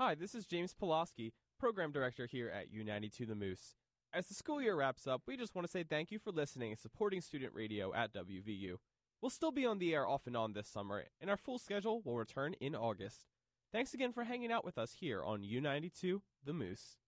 Hi, this is James Pulaski, Program Director here at U92 The Moose. As the school year wraps up, we just want to say thank you for listening and supporting student radio at WVU. We'll still be on the air off and on this summer, and our full schedule will return in August. Thanks again for hanging out with us here on U92 The Moose.